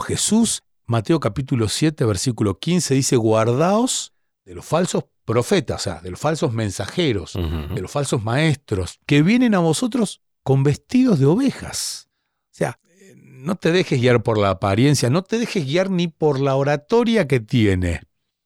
Jesús, Mateo capítulo 7, versículo 15, dice, guardaos de los falsos profetas, o sea, de los falsos mensajeros, de los falsos maestros, que vienen a vosotros con vestidos de ovejas. O sea, no te dejes guiar por la apariencia, no te dejes guiar ni por la oratoria que tiene.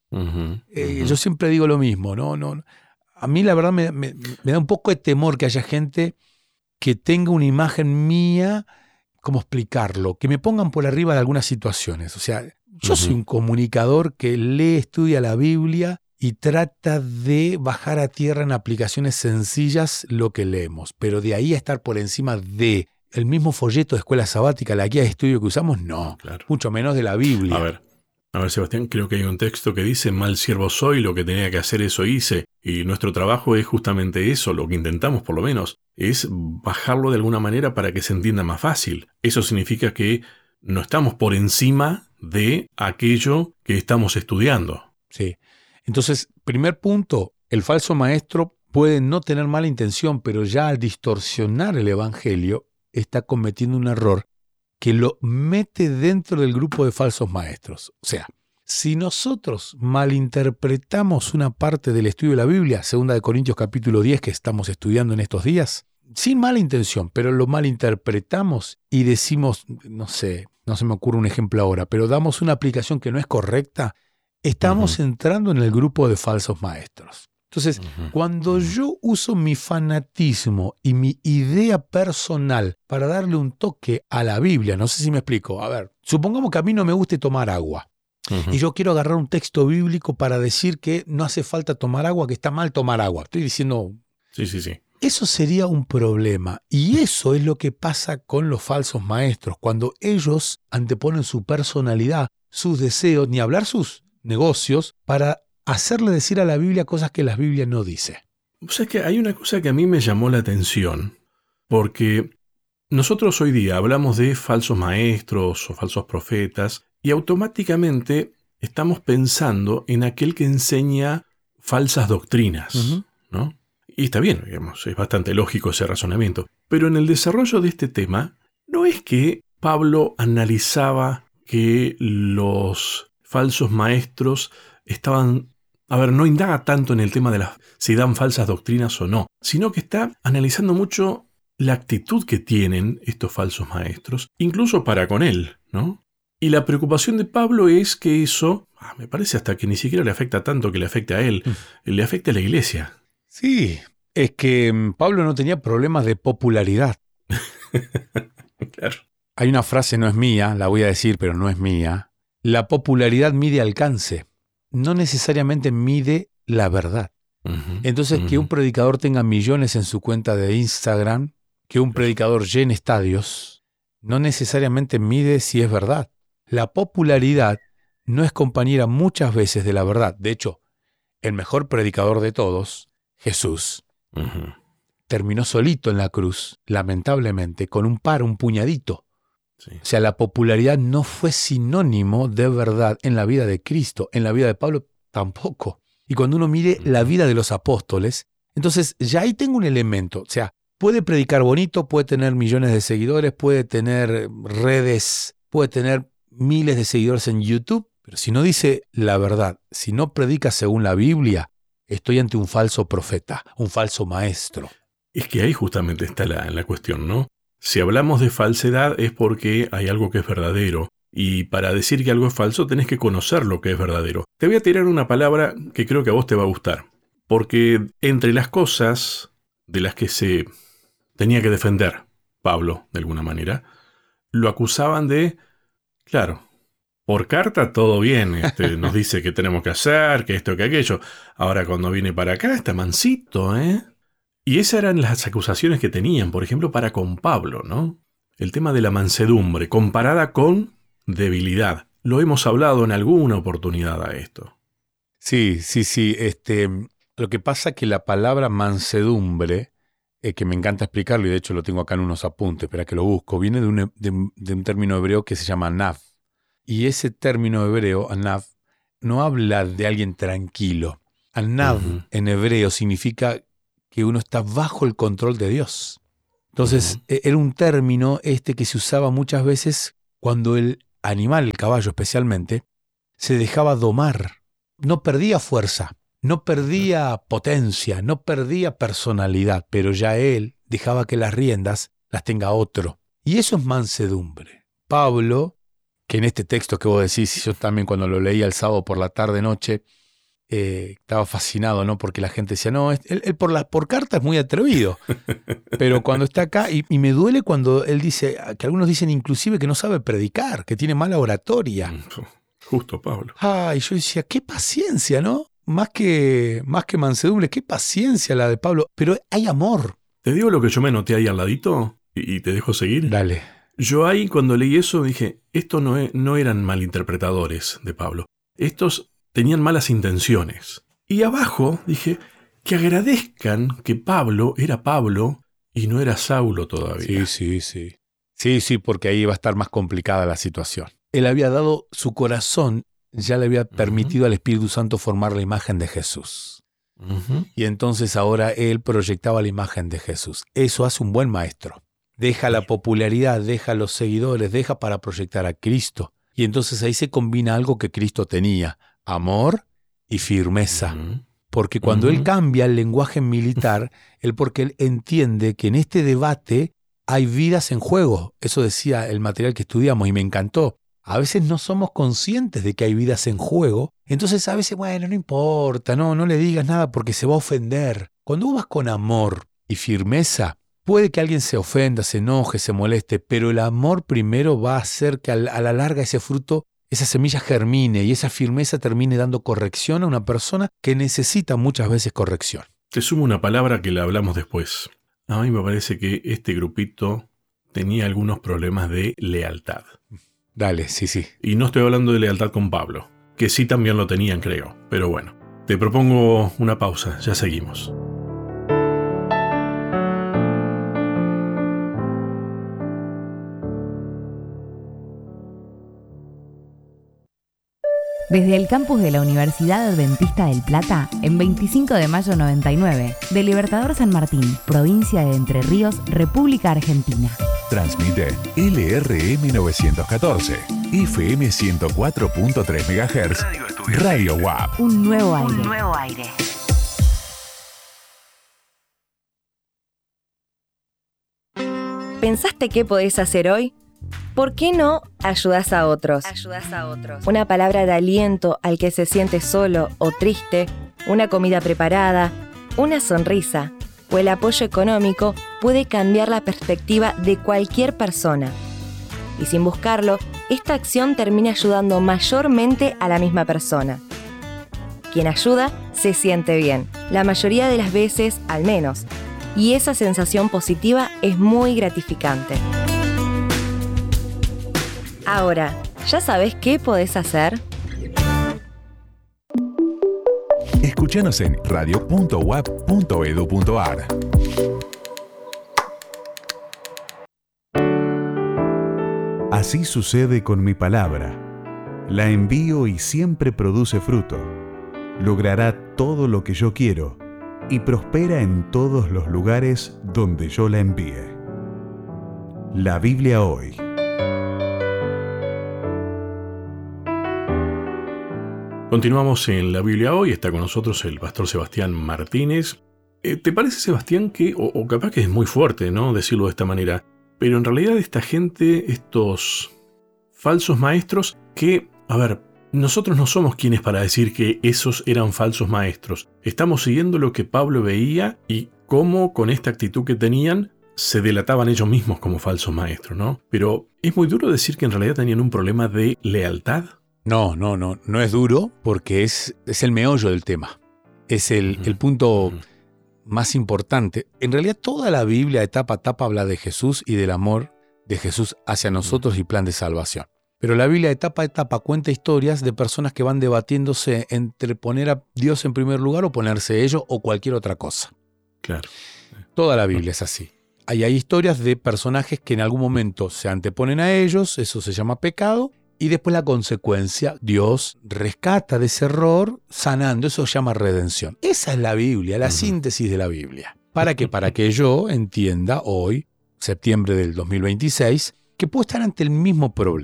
Yo siempre digo lo mismo, ¿no? A mí la verdad me da un poco de temor que haya gente que tenga una imagen mía, ¿cómo explicarlo? Que me pongan por arriba de algunas situaciones. O sea, yo soy un comunicador que lee, estudia la Biblia y trata de bajar a tierra en aplicaciones sencillas lo que leemos. Pero de ahí a estar por encima de el mismo folleto de escuela sabática, la guía de estudio que usamos, no. Claro. Mucho menos de la Biblia. A ver, Sebastián, creo que hay un texto que dice, mal siervo soy, lo que tenía que hacer eso hice. Y nuestro trabajo es justamente eso, lo que intentamos por lo menos, es bajarlo de alguna manera para que se entienda más fácil. Eso significa que no estamos por encima de aquello que estamos estudiando. Sí. Entonces, primer punto, el falso maestro puede no tener mala intención, pero ya al distorsionar el evangelio, está cometiendo un error que lo mete dentro del grupo de falsos maestros. O sea, si nosotros malinterpretamos una parte del estudio de la Biblia, 2 Corintios capítulo 10 que estamos estudiando en estos días, sin mala intención, pero lo malinterpretamos y decimos, no sé, no se me ocurre un ejemplo ahora, pero damos una aplicación que no es correcta, estamos entrando en el grupo de falsos maestros. Entonces, cuando yo uso mi fanatismo y mi idea personal para darle un toque a la Biblia, no sé si me explico. A ver, supongamos que a mí no me guste tomar agua. Y yo quiero agarrar un texto bíblico para decir que no hace falta tomar agua, que está mal tomar agua. Estoy diciendo... Sí. Eso sería un problema. Y eso es lo que pasa con los falsos maestros. Cuando ellos anteponen su personalidad, sus deseos, ni hablar sus negocios, para hacerle decir a la Biblia cosas que la Biblia no dice. O sea, que hay una cosa que a mí me llamó la atención, porque nosotros hoy día hablamos de falsos maestros o falsos profetas y automáticamente estamos pensando en aquel que enseña falsas doctrinas, ¿no? Y está bien, digamos, es bastante lógico ese razonamiento. Pero en el desarrollo de este tema, no es que Pablo analizaba que los falsos maestros estaban... A ver, no indaga tanto en el tema de si dan falsas doctrinas o no, sino que está analizando mucho la actitud que tienen estos falsos maestros, incluso para con él, ¿no? Y la preocupación de Pablo es que eso, me parece hasta que ni siquiera le afecta tanto que le afecte a él, le afecte a la iglesia. Sí, es que Pablo no tenía problemas de popularidad. Claro. Hay una frase, no es mía, la voy a decir, pero no es mía. La popularidad mide alcance. No necesariamente mide la verdad. Entonces, que un predicador tenga millones en su cuenta de Instagram, que un predicador llene estadios, no necesariamente mide si es verdad. La popularidad no es compañera muchas veces de la verdad. De hecho, el mejor predicador de todos, Jesús, terminó solito en la cruz, lamentablemente, con un puñadito. Sí. O sea, la popularidad no fue sinónimo de verdad en la vida de Cristo, en la vida de Pablo tampoco. Y cuando uno mire la vida de los apóstoles, entonces ya ahí tengo un elemento. O sea, puede predicar bonito, puede tener millones de seguidores, puede tener redes, puede tener miles de seguidores en YouTube, pero si no dice la verdad, si no predica según la Biblia, estoy ante un falso profeta, un falso maestro. Es que ahí justamente está la cuestión, ¿no? Si hablamos de falsedad es porque hay algo que es verdadero. Y para decir que algo es falso tenés que conocer lo que es verdadero. Te voy a tirar una palabra que creo que a vos te va a gustar. Porque entre las cosas de las que se tenía que defender Pablo, de alguna manera, lo acusaban de, claro, por carta todo bien, nos dice que tenemos que hacer, que esto, que aquello. Ahora cuando viene para acá está mansito, ¿eh? Y esas eran las acusaciones que tenían, por ejemplo, para con Pablo, ¿no? El tema de la mansedumbre, comparada con debilidad. Lo hemos hablado en alguna oportunidad a esto. Sí. Lo que pasa es que la palabra mansedumbre, que me encanta explicarlo, y de hecho lo tengo acá en unos apuntes, espera que lo busco, viene de un término hebreo que se llama anav. Y ese término hebreo, anav, no habla de alguien tranquilo. Anav en hebreo significa que uno está bajo el control de Dios. Entonces, era un término que se usaba muchas veces cuando el animal, el caballo especialmente, se dejaba domar. No perdía fuerza, no perdía potencia, no perdía personalidad, pero ya él dejaba que las riendas las tenga otro. Y eso es mansedumbre. Pablo, que en este texto que vos decís, yo también cuando lo leía el sábado por la tarde-noche, estaba fascinado, ¿no? Porque la gente decía, no, él por carta es muy atrevido. Pero cuando está acá, y me duele cuando él dice, que algunos dicen inclusive que no sabe predicar, que tiene mala oratoria. Justo, Pablo. Y yo decía, qué paciencia, ¿no? Más que mansedumbre, qué paciencia la de Pablo. Pero hay amor. ¿Te digo lo que yo me noté ahí al ladito? ¿Y te dejo seguir? Dale. Yo ahí cuando leí eso dije, estos no eran malinterpretadores de Pablo. Estos tenían malas intenciones. Y abajo dije, que agradezcan que Pablo era Pablo y no era Saulo todavía. Sí. Sí, porque ahí va a estar más complicada la situación. Él había dado su corazón, ya le había permitido al Espíritu Santo formar la imagen de Jesús. Y entonces ahora él proyectaba la imagen de Jesús. Eso hace un buen maestro. Deja la popularidad, deja los seguidores, deja para proyectar a Cristo. Y entonces ahí se combina algo que Cristo tenía, amor y firmeza. Porque cuando él cambia el lenguaje militar, porque él entiende que en este debate hay vidas en juego. Eso decía el material que estudiamos y me encantó. A veces no somos conscientes de que hay vidas en juego, entonces a veces, bueno, no importa, no le digas nada porque se va a ofender. Cuando vos vas con amor y firmeza, puede que alguien se ofenda, se enoje, se moleste, pero el amor primero va a hacer que a la larga ese fruto, esa semilla germine y esa firmeza termine dando corrección a una persona que necesita muchas veces corrección. Te sumo una palabra que la hablamos después. A mí me parece que este grupito tenía algunos problemas de lealtad. Dale, sí. Y no estoy hablando de lealtad con Pablo, que sí también lo tenían, creo. Pero bueno, te propongo una pausa, ya seguimos. Desde el campus de la Universidad Adventista del Plata, en 25 de mayo 99, de Libertador San Martín, provincia de Entre Ríos, República Argentina. Transmite LRM 914, FM 104.3 MHz, Radio WAP. Un nuevo aire. ¿Pensaste qué podés hacer hoy? ¿Por qué no ayudás a otros? Una palabra de aliento al que se siente solo o triste, una comida preparada, una sonrisa o el apoyo económico puede cambiar la perspectiva de cualquier persona. Y sin buscarlo, esta acción termina ayudando mayormente a la misma persona. Quien ayuda se siente bien, la mayoría de las veces al menos, y esa sensación positiva es muy gratificante. Ahora, ¿ya sabes qué podés hacer? Escúchanos en radio.wap.edu.ar. Así sucede con mi palabra. La envío y siempre produce fruto. Logrará todo lo que yo quiero y prospera en todos los lugares donde yo la envíe. La Biblia hoy. Continuamos en la Biblia hoy, está con nosotros el pastor Sebastián Martínez. ¿Te parece, Sebastián, que, o capaz que es muy fuerte, ¿no?, decirlo de esta manera, pero en realidad esta gente, estos falsos maestros, que, nosotros no somos quienes para decir que esos eran falsos maestros. Estamos siguiendo lo que Pablo veía y cómo con esta actitud que tenían se delataban ellos mismos como falsos maestros, ¿no? Pero es muy duro decir que en realidad tenían un problema de lealtad. No es duro porque es el meollo del tema. Es el punto más importante. En realidad toda la Biblia etapa a etapa habla de Jesús y del amor de Jesús hacia nosotros y plan de salvación. Pero la Biblia etapa a etapa cuenta historias de personas que van debatiéndose entre poner a Dios en primer lugar o ponerse ellos o cualquier otra cosa. Claro. Toda la Biblia es así. Hay historias de personajes que en algún momento se anteponen a ellos, eso se llama pecado, y después la consecuencia, Dios rescata de ese error sanando, eso se llama redención. Esa es la Biblia, la síntesis de la Biblia. ¿Para qué? Para que yo entienda hoy, septiembre del 2026, que puedo estar ante el mismo problema.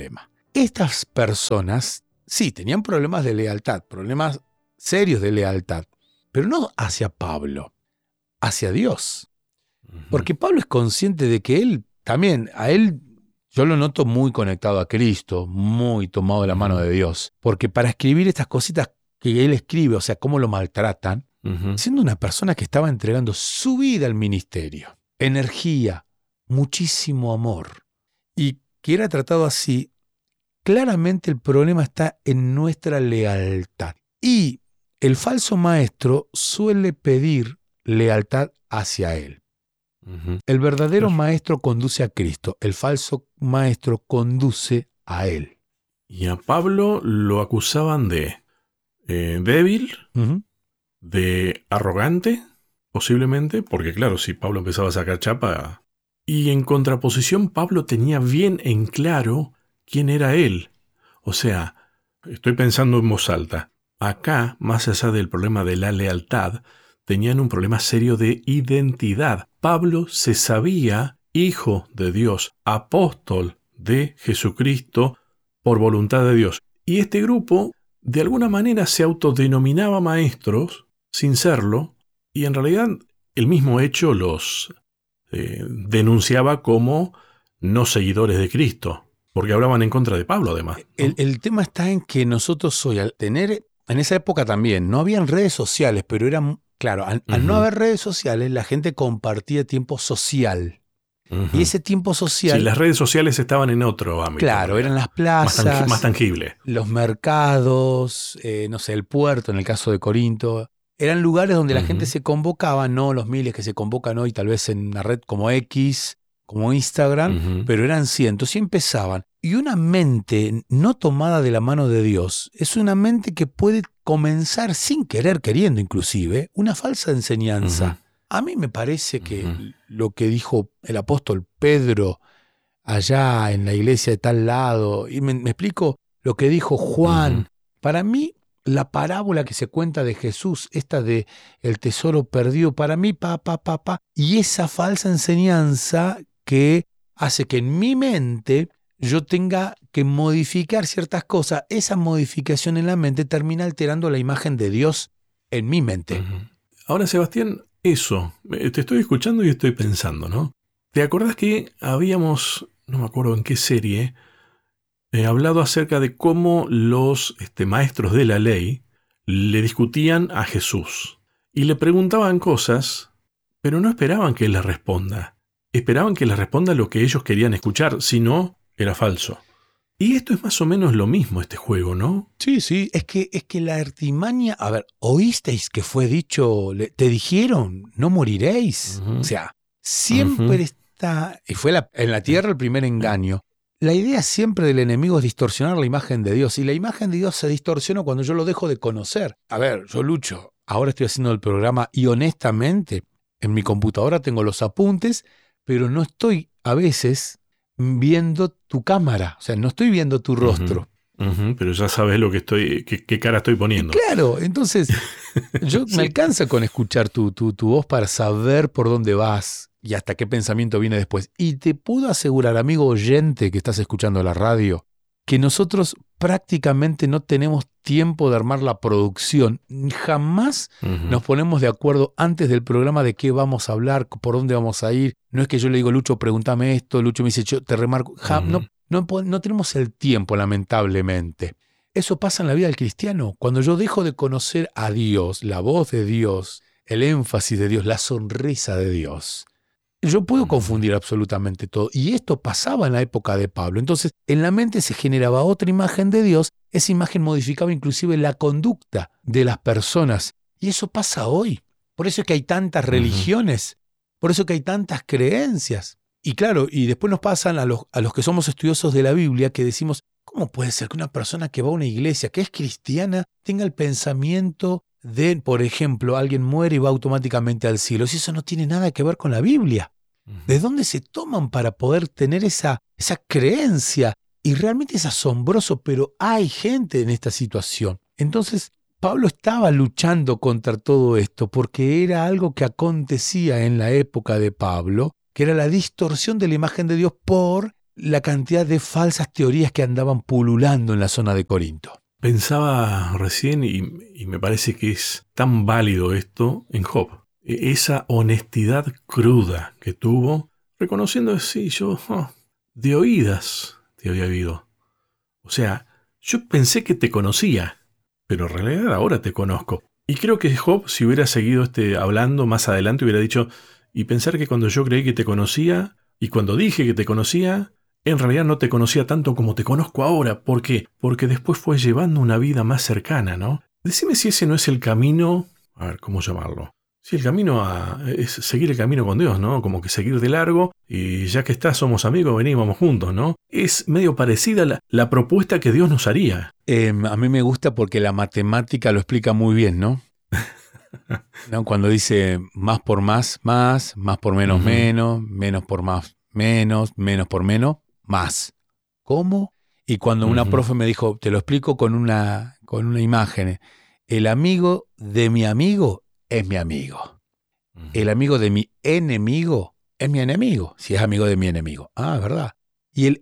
estas personas, sí, tenían problemas de lealtad, problemas serios de lealtad, pero no hacia Pablo, hacia Dios. Porque Pablo es consciente de que él también, a él, yo lo noto muy conectado a Cristo, muy tomado de la mano de Dios, porque para escribir estas cositas que él escribe, o sea, cómo lo maltratan, siendo una persona que estaba entregando su vida al ministerio, energía, muchísimo amor, y que era tratado así, claramente el problema está en nuestra lealtad. Y el falso maestro suele pedir lealtad hacia él. El verdadero maestro conduce a Cristo, el falso maestro conduce a él. Y a Pablo lo acusaban de débil, de arrogante, posiblemente, porque claro, si Pablo empezaba a sacar chapa. Y en contraposición, Pablo tenía bien en claro quién era él. O sea, estoy pensando en voz alta. Acá, más allá del problema de la lealtad, tenían un problema serio de identidad. Pablo se sabía hijo de Dios, apóstol de Jesucristo por voluntad de Dios. Y este grupo, de alguna manera, se autodenominaba maestros, sin serlo, y en realidad el mismo hecho los denunciaba como no seguidores de Cristo, porque hablaban en contra de Pablo además, ¿no? El tema está en que nosotros hoy, al tener, en esa época también, no habían redes sociales, pero eran, claro, al no haber redes sociales, la gente compartía tiempo social. Y ese tiempo social... Sí, las redes sociales estaban en otro ámbito. Claro, eran las plazas, más tangible. Los mercados, no sé, el puerto, en el caso de Corinto. Eran lugares donde la gente se convocaba, no los miles que se convocan hoy, tal vez en una red como X, como Instagram, pero eran cientos y empezaban. Y una mente no tomada de la mano de Dios es una mente que puede comenzar sin querer, queriendo inclusive, una falsa enseñanza. A mí me parece que lo que dijo el apóstol Pedro allá en la iglesia de tal lado, y me explico lo que dijo Juan, para mí la parábola que se cuenta de Jesús, esta de el tesoro perdido, para mí, y esa falsa enseñanza que hace que en mi mente yo tenga que modificar ciertas cosas, esa modificación en la mente termina alterando la imagen de Dios en mi mente. Ahora, Sebastián, eso, te estoy escuchando y estoy pensando, ¿no? ¿Te acordás que habíamos, no me acuerdo en qué serie, hablado acerca de cómo los maestros de la ley le discutían a Jesús y le preguntaban cosas, pero no esperaban que él les responda. Esperaban que les responda lo que ellos querían escuchar, si no, era falso. Y esto es más o menos lo mismo, este juego, ¿no? Sí, es que la artimaña, a ver, ¿oísteis que fue dicho, te dijeron, no moriréis? O sea, siempre está, y fue en la tierra el primer engaño. La idea siempre del enemigo es distorsionar la imagen de Dios, y la imagen de Dios se distorsiona cuando yo lo dejo de conocer. A ver, yo lucho, ahora estoy haciendo el programa y honestamente, en mi computadora tengo los apuntes, pero no estoy a veces viendo tu cámara, o sea, no estoy viendo tu rostro. Pero ya sabes lo que qué cara estoy poniendo. Claro, entonces yo me alcanza con escuchar tu voz para saber por dónde vas y hasta qué pensamiento viene después. Y te puedo asegurar, amigo oyente que estás escuchando la radio, que nosotros prácticamente no tenemos tiempo de armar la producción. Jamás nos ponemos de acuerdo antes del programa de qué vamos a hablar, por dónde vamos a ir. No es que yo le digo, Lucho, pregúntame esto, Lucho me dice, yo te remarco. No tenemos el tiempo, lamentablemente. Eso pasa en la vida del cristiano. Cuando yo dejo de conocer a Dios, la voz de Dios, el énfasis de Dios, la sonrisa de Dios, yo puedo confundir absolutamente todo. Y esto pasaba en la época de Pablo. Entonces, en la mente se generaba otra imagen de Dios. Esa imagen modificaba inclusive la conducta de las personas. Y eso pasa hoy. Por eso es que hay tantas religiones. Por eso es que hay tantas creencias. Y claro, y después nos pasan a los que somos estudiosos de la Biblia que decimos, ¿cómo puede ser que una persona que va a una iglesia, que es cristiana, tenga el pensamiento de, por ejemplo, alguien muere y va automáticamente al cielo? Si eso no tiene nada que ver con la Biblia. ¿De dónde se toman para poder tener esa creencia? Y realmente es asombroso, pero hay gente en esta situación. Entonces, Pablo estaba luchando contra todo esto porque era algo que acontecía en la época de Pablo, que era la distorsión de la imagen de Dios por la cantidad de falsas teorías que andaban pululando en la zona de Corinto. Pensaba recién, y me parece que es tan válido esto en Job. Esa honestidad cruda que tuvo, reconociendo, sí, yo de oídas te había oído. O sea, yo pensé que te conocía, pero en realidad ahora te conozco. Y creo que Job, si hubiera seguido hablando más adelante, hubiera dicho, y pensar que cuando yo creí que te conocía, y cuando dije que te conocía, en realidad no te conocía tanto como te conozco ahora. ¿Por qué? Porque después fue llevando una vida más cercana, ¿no? Decime si ese no es el camino, a ver, ¿cómo llamarlo? Si el camino es seguir el camino con Dios, ¿no? Como que seguir de largo, y ya que somos amigos, vení, vamos juntos, ¿no? Es medio parecida la propuesta que Dios nos haría. A mí me gusta porque la matemática lo explica muy bien, ¿no? ¿No? Cuando dice más por más por menos, menos, menos por más, menos por menos, más. ¿Cómo? Y cuando una profe me dijo, te lo explico con una imagen, el amigo de mi amigo es mi amigo. El amigo de mi enemigo es mi enemigo, si es amigo de mi enemigo. Ah, ¿verdad? Y el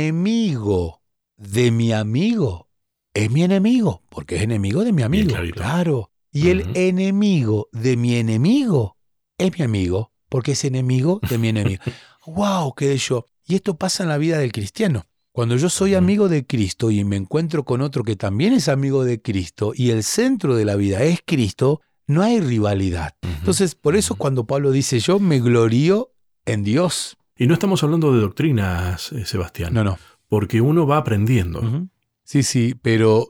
enemigo de mi amigo es mi enemigo, porque es enemigo de mi amigo. Claro. Y el enemigo de mi enemigo es mi amigo, porque es enemigo de mi enemigo. ¡Wow! Quedé yo. Y esto pasa en la vida del cristiano. Cuando yo soy amigo de Cristo y me encuentro con otro que también es amigo de Cristo y el centro de la vida es Cristo, no hay rivalidad. Entonces, por eso cuando Pablo dice, yo me glorío en Dios. Y no estamos hablando de doctrinas, Sebastián. No. Porque uno va aprendiendo. Sí, pero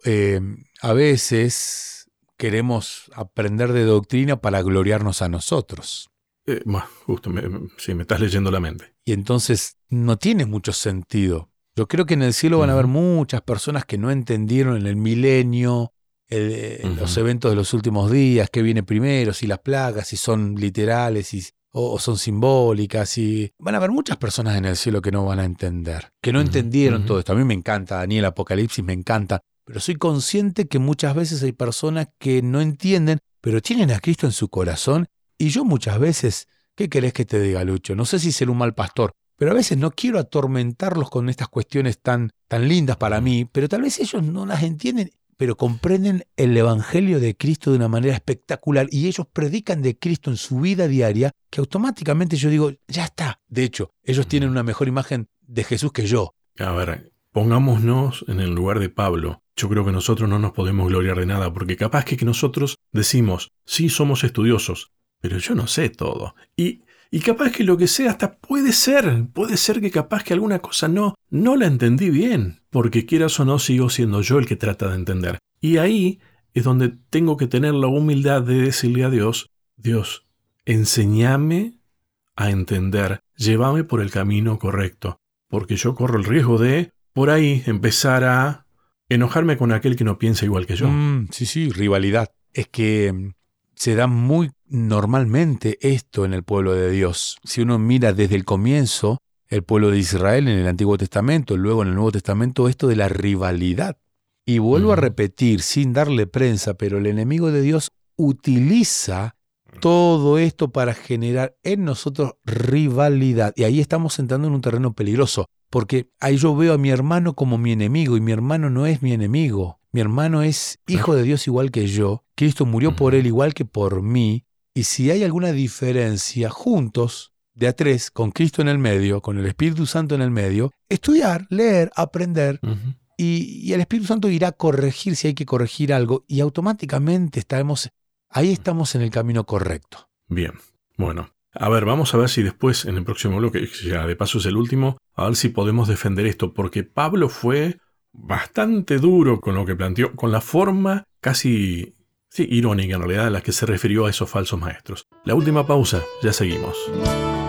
a veces queremos aprender de doctrina para gloriarnos a nosotros. Justo, me estás leyendo la mente. Y entonces no tiene mucho sentido. Yo creo que en el cielo van a haber muchas personas que no entendieron en el milenio, los eventos de los últimos días, qué viene primero, si las plagas, si son literales o son simbólicas. Y van a haber muchas personas en el cielo que no van a entender, que no entendieron todo esto. A mí me encanta, Daniel, Apocalipsis me encanta, pero soy consciente que muchas veces hay personas que no entienden, pero tienen a Cristo en su corazón. Y yo muchas veces, ¿qué querés que te diga, Lucho? No sé si ser un mal pastor, pero a veces no quiero atormentarlos con estas cuestiones tan lindas para mí, pero tal vez ellos no las entienden, pero comprenden el Evangelio de Cristo de una manera espectacular y ellos predican de Cristo en su vida diaria, que automáticamente yo digo, ya está. De hecho, ellos tienen una mejor imagen de Jesús que yo. A ver, pongámonos en el lugar de Pablo. Yo creo que nosotros no nos podemos gloriar de nada, porque capaz que nosotros decimos, sí, somos estudiosos, pero yo no sé todo. Y capaz que lo que sé hasta puede ser que capaz que alguna cosa no la entendí bien, porque quieras o no sigo siendo yo el que trata de entender. Y ahí es donde tengo que tener la humildad de decirle a Dios, Dios, enséñame a entender, llévame por el camino correcto, porque yo corro el riesgo de, por ahí, empezar a enojarme con aquel que no piensa igual que yo. Sí, rivalidad. Es que se da muy normalmente esto en el pueblo de Dios. Si uno mira desde el comienzo, el pueblo de Israel en el Antiguo Testamento, luego en el Nuevo Testamento, esto de la rivalidad. Y vuelvo a repetir, sin darle prensa, pero el enemigo de Dios utiliza todo esto para generar en nosotros rivalidad. Y ahí estamos entrando en un terreno peligroso, porque ahí yo veo a mi hermano como mi enemigo, y mi hermano no es mi enemigo. Mi hermano es hijo de Dios igual que yo. Cristo murió por él igual que por mí. Y si hay alguna diferencia, juntos, de a tres, con Cristo en el medio, con el Espíritu Santo en el medio, estudiar, leer, aprender, y el Espíritu Santo irá a corregir si hay que corregir algo, y automáticamente ahí estamos en el camino correcto. Bien, bueno. A ver, vamos a ver si después, en el próximo bloque, ya de paso es el último, a ver si podemos defender esto, porque Pablo fue bastante duro con lo que planteó, con la forma casi irónica en realidad a la que se refirió a esos falsos maestros. La última pausa, ya seguimos.